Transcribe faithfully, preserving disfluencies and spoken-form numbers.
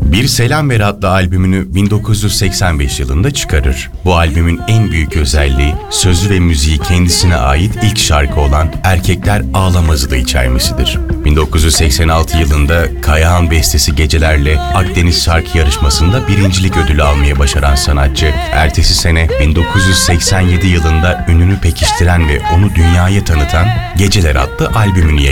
Bir Selam Ver adlı albümünü bin dokuz yüz seksen beş yılında çıkarır. Bu albümün en büyük özelliği sözü ve müziği kendisine ait ilk şarkı olan Erkekler Ağlamaz'ı da içermesidir. bin dokuz yüz seksen altı yılında Kayahan bestesi Geceler'le Akdeniz Şarkı Yarışması'nda birincilik ödülü almayı başaran sanatçı, ertesi sene bin dokuz yüz seksen yedi yılında ününü pekiştiren ve onu dünyaya tanıtan Geceler adlı albümünü